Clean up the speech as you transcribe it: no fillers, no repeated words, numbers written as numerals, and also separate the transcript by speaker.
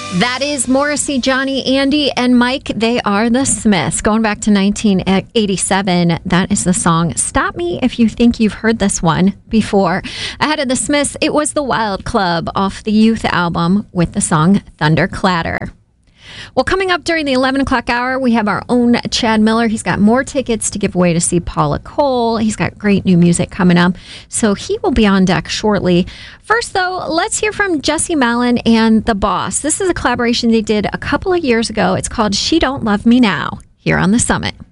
Speaker 1: That is Morrissey, Johnny, Andy, and Mike. They are the Smiths. Going back to 1987, that is the song Stop Me If You Think You've Heard This One Before. Ahead of the Smiths, it was the Wild Club off the Youth album with the song Thunderclatter. Well, coming up during the 11 o'clock hour, we have our own Chad Miller. He's got more tickets to give away to see Paula Cole. He's got great new music coming up, so he will be on deck shortly. First, though, let's hear from Jesse Malin and The Boss. This is a collaboration they did a couple of years ago. It's called She Don't Love Me Now, here on The Summit.